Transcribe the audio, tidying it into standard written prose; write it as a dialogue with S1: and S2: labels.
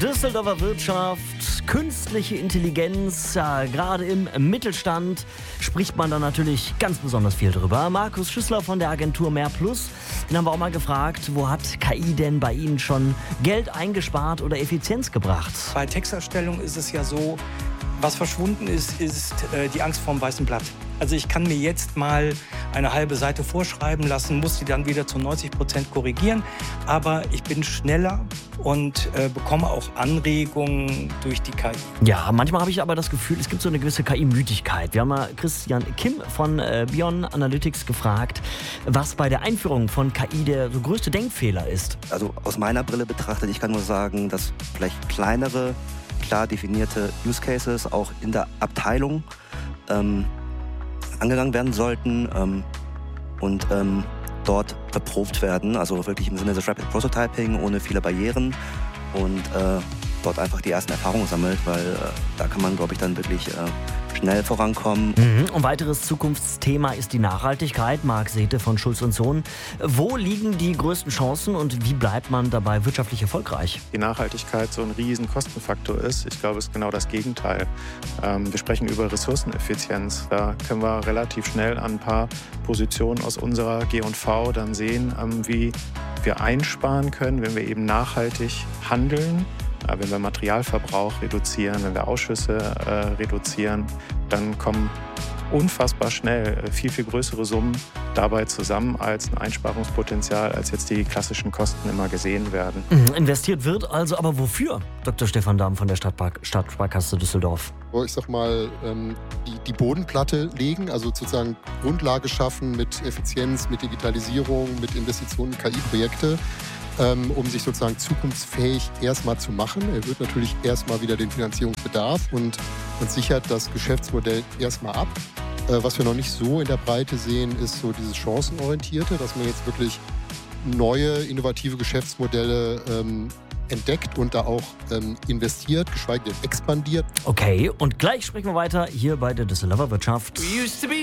S1: Düsseldorfer Wirtschaft, künstliche Intelligenz, ja, gerade im Mittelstand spricht man da natürlich ganz besonders viel drüber. Markus Schüssler von der Agentur MehrPlus, den haben wir auch mal gefragt, wo hat KI denn bei Ihnen schon Geld eingespart oder Effizienz gebracht?
S2: Bei Texterstellung ist es ja so, was verschwunden ist die Angst vorm weißen Blatt. Also ich kann mir jetzt mal eine halbe Seite vorschreiben lassen, muss die dann wieder zu 90% korrigieren, aber ich bin schneller und bekomme auch Anregungen durch die KI.
S1: Ja, manchmal habe ich aber das Gefühl, es gibt so eine gewisse KI-Müdigkeit. Wir haben mal Christian Kim von Bion Analytics gefragt, was bei der Einführung von KI der so größte Denkfehler ist.
S3: Also aus meiner Brille betrachtet, ich kann nur sagen, dass vielleicht kleinere, klar definierte Use Cases auch in der Abteilung angegangen werden sollten und dort erprobt werden, also wirklich im Sinne des Rapid Prototyping, ohne viele Barrieren und dort einfach die ersten Erfahrungen sammelt, weil da kann man, glaube ich, dann wirklich schnell vorankommen.
S1: Ein weiteres Zukunftsthema ist die Nachhaltigkeit. Marc Sethe von Schulz & Sohn. Wo liegen die größten Chancen und wie bleibt man dabei wirtschaftlich erfolgreich?
S4: Die Nachhaltigkeit so ein riesen Kostenfaktor ist. Ich glaube, es ist genau das Gegenteil. Wir sprechen über Ressourceneffizienz. Da können wir relativ schnell an ein paar Positionen aus unserer G&V dann sehen, wie wir einsparen können, wenn wir eben nachhaltig handeln. Wenn wir Materialverbrauch reduzieren, wenn wir Ausschüsse reduzieren, dann kommen unfassbar schnell viel, viel größere Summen dabei zusammen als ein Einsparungspotenzial, als jetzt die klassischen Kosten immer gesehen werden.
S1: Investiert wird also, aber wofür? Dr. Stefan Dahm von der Stadtsparkasse Düsseldorf.
S5: Ich sag mal, die Bodenplatte legen, also sozusagen Grundlage schaffen mit Effizienz, mit Digitalisierung, mit Investitionen in KI-Projekte. Um sich sozusagen zukunftsfähig erstmal zu machen. Er wird natürlich erstmal wieder den Finanzierungsbedarf und sichert das Geschäftsmodell erstmal ab. Was wir noch nicht so in der Breite sehen, ist so dieses Chancenorientierte, dass man jetzt wirklich neue, innovative Geschäftsmodelle entdeckt und da auch investiert, geschweige denn expandiert.
S1: Okay, und gleich sprechen wir weiter hier bei der Düsseldorfer Wirtschaft.